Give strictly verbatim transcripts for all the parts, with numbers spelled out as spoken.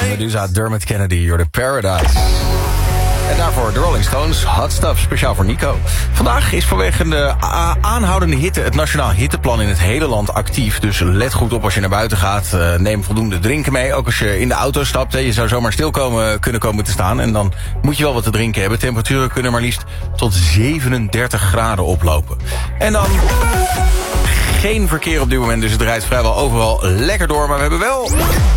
Medusa, Dermot Kennedy, You're the Paradise. En daarvoor de Rolling Stones, Hot Stuff, speciaal voor Nico. Vandaag is vanwege de aanhoudende hitte het Nationaal Hitteplan in het hele land actief. Dus let goed op als je naar buiten gaat. Uh, neem voldoende drinken mee. Ook als je in de auto stapt. Hè. Je zou zomaar stil komen, kunnen komen te staan. En dan moet je wel wat te drinken hebben. Temperaturen kunnen maar liefst tot zevenendertig graden oplopen. En dan geen verkeer op dit moment. Dus het rijdt vrijwel overal lekker door. Maar we hebben wel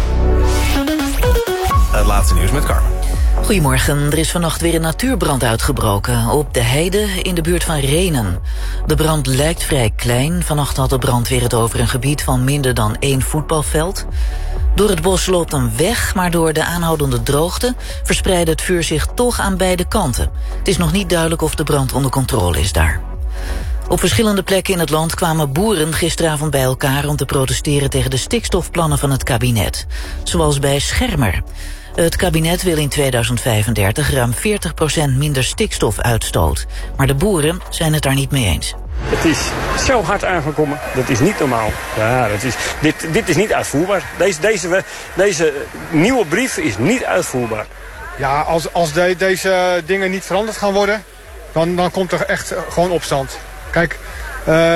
het laatste nieuws met Carmen. Goedemorgen, er is vannacht weer een natuurbrand uitgebroken op de heide in de buurt van Rhenen. De brand lijkt vrij klein. Vannacht had de brandweer het over een gebied van minder dan één voetbalveld. Door het bos loopt een weg, maar door de aanhoudende droogte verspreidde het vuur zich toch aan beide kanten. Het is nog niet duidelijk of de brand onder controle is daar. Op verschillende plekken in het land kwamen boeren gisteravond bij elkaar om te protesteren tegen de stikstofplannen van het kabinet. Zoals bij Schermer. Het kabinet wil in tweeduizend vijfendertig ruim veertig procent minder stikstofuitstoot. Maar de boeren zijn het daar niet mee eens. Het is zo hard aangekomen, dat is niet normaal. Ja, dat is, dit, dit is niet uitvoerbaar. Deze, deze, deze nieuwe brief is niet uitvoerbaar. Ja, als, als de, deze dingen niet veranderd gaan worden, dan, dan komt er echt gewoon opstand. Kijk, uh,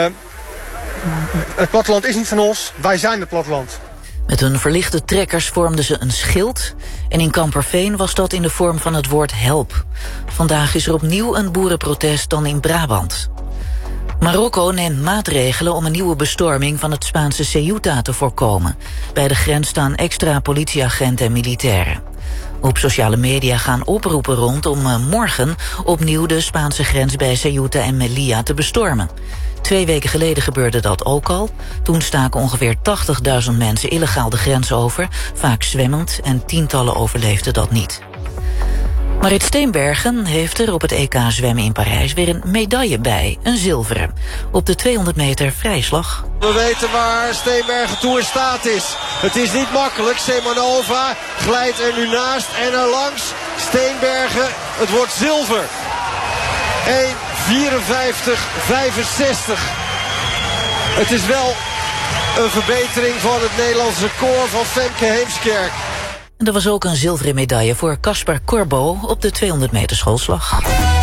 het platteland is niet van ons, wij zijn het platteland. Met hun verlichte trekkers vormden ze een schild. En in Kamperveen was dat in de vorm van het woord help. Vandaag is er opnieuw een boerenprotest dan in Brabant. Marokko neemt maatregelen om een nieuwe bestorming van het Spaanse Ceuta te voorkomen. Bij de grens staan extra politieagenten en militairen. Op sociale media gaan oproepen rond om uh, morgen opnieuw de Spaanse grens bij Ceuta en Melilla te bestormen. Twee weken geleden gebeurde dat ook al. Toen staken ongeveer tachtigduizend mensen illegaal de grens over, vaak zwemmend, en tientallen overleefden dat niet. Marit Steenbergen heeft er op het E K zwemmen in Parijs weer een medaille bij, een zilveren, op de tweehonderd meter vrijslag. We weten waar Steenbergen toe in staat is. Het is niet makkelijk. Semanova glijdt er nu naast en er langs. Steenbergen, het wordt zilver. één vierenvijftig vijfenzestig. Het is wel een verbetering van het Nederlandse record van Femke Heemskerk. Er was ook een zilveren medaille voor Caspar Corbo op de tweehonderd meter schoolslag.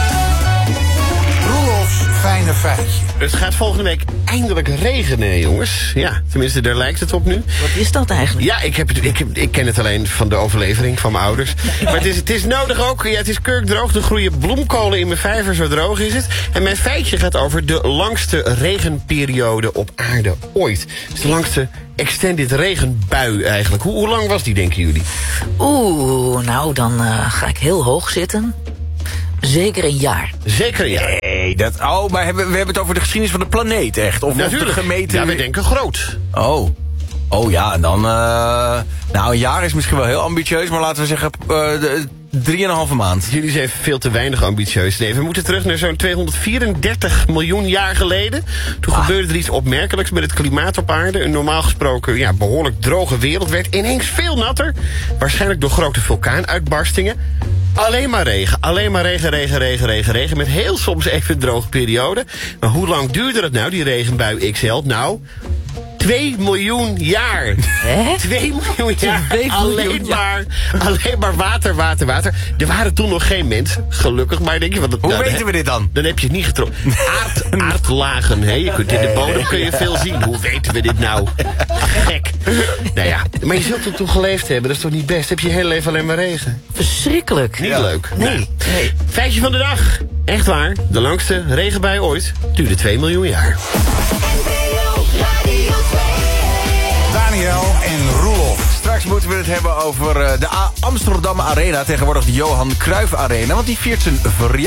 Roelofs fijne feitje. Het gaat volgende week eindelijk regenen, jongens. Ja, tenminste, daar lijkt het op nu. Wat is dat eigenlijk? Ja, ik, heb het, ik, heb, ik ken het alleen van de overlevering van mijn ouders. Maar het is, het is nodig ook. Ja, het is kurkdroog. Er groeien bloemkolen in mijn vijver, zo droog is het. En mijn feitje gaat over de langste regenperiode op aarde ooit. Het is de langste extended regenbui eigenlijk. Hoe, hoe lang was die, denken jullie? Oeh, nou, dan uh, ga ik heel hoog zitten. Zeker een jaar. Zeker een jaar. Nee, dat, oh, maar hebben, we hebben het over de geschiedenis van de planeet, echt? Of, of de gemeten... Ja, we denken groot. Oh. Oh ja, en dan... Uh, nou, een jaar is misschien wel heel ambitieus, maar laten we zeggen... Uh, drieënhalve maand. Jullie zijn veel te weinig ambitieus. Nee, we moeten terug naar zo'n tweehonderdvierendertig miljoen jaar geleden. Toen ah. gebeurde er iets opmerkelijks met het klimaat op aarde. Een normaal gesproken ja, behoorlijk droge wereld werd ineens veel natter. Waarschijnlijk door grote vulkaanuitbarstingen. Alleen maar regen, alleen maar regen, regen, regen, regen, regen. Met heel soms even een droge periode. Maar hoe lang duurde het nou, die regenbui X L? Nou, twee miljoen jaar. Hè? twee miljoen jaar. Twee alleen, miljoen maar, alleen maar water, water, water. Er waren toen nog geen mensen, gelukkig. Maar denk je, wat, hoe nou, weten dan, we dit dan? Dan heb je het niet getroffen. Aard, aardlagen, hè? Je kunt in de bodem kun je veel zien. Hoe weten we dit nou? Gek. Nou ja, maar je zult er toen geleefd hebben. Dat is toch niet best? Heb je je hele leven alleen maar regen? Verschrikkelijk. Niet ja. leuk. Nee. Nou, nee. Feitje van de dag. Echt waar, de langste regenbui ooit duurde twee miljoen jaar. Daniel en Roelof. Straks moeten we het hebben over de Amsterdam Arena. Tegenwoordig de Johan Cruijff Arena. Want die viert zijn verjaardag.